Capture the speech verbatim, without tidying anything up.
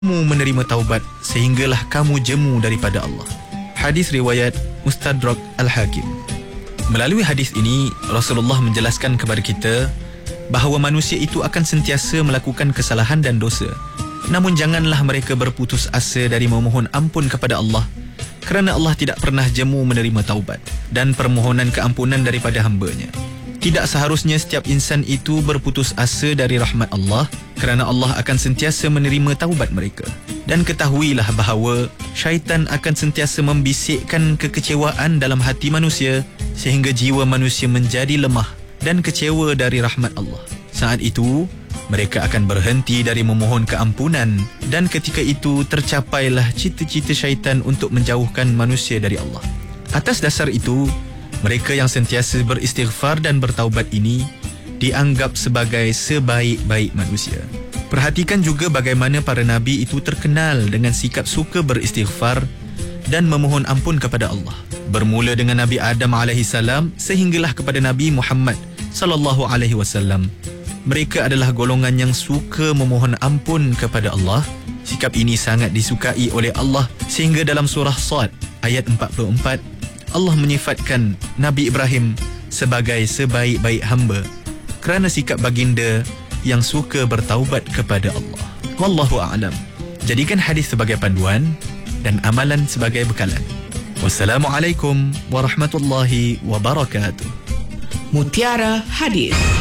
kamu menerima taubat sehinggalah kamu jemu daripada Allah. Hadis riwayat Mustadrak Al-Hakim. Melalui hadis ini, Rasulullah menjelaskan kepada kita bahawa manusia itu akan sentiasa melakukan kesalahan dan dosa. Namun janganlah mereka berputus asa dari memohon ampun kepada Allah, kerana Allah tidak pernah jemu menerima taubat dan permohonan keampunan daripada hamba-Nya. Tidak seharusnya setiap insan itu berputus asa dari rahmat Allah, kerana Allah akan sentiasa menerima taubat mereka. Dan ketahuilah bahawa syaitan akan sentiasa membisikkan kekecewaan dalam hati manusia sehingga jiwa manusia menjadi lemah dan kecewa dari rahmat Allah. Saat itu, mereka akan berhenti dari memohon keampunan dan ketika itu tercapailah cita-cita syaitan untuk menjauhkan manusia dari Allah. Atas dasar itu, mereka yang sentiasa beristighfar dan bertaubat ini dianggap sebagai sebaik-baik manusia. Perhatikan juga bagaimana para nabi itu terkenal dengan sikap suka beristighfar dan memohon ampun kepada Allah. Bermula dengan Nabi Adam alaihi salam sehinggalah kepada Nabi Muhammad sallallahu alaihi wasallam. Mereka adalah golongan yang suka memohon ampun kepada Allah. Sikap ini sangat disukai oleh Allah sehingga dalam surah Sad ayat empat puluh empat Allah menyifatkan Nabi Ibrahim sebagai sebaik-baik hamba kerana sikap baginda yang suka bertaubat kepada Allah. Wallahu a'lam. Jadikan hadis sebagai panduan dan amalan sebagai bekalan. Wassalamualaikum warahmatullahi wabarakatuh. Mutiara Hadis.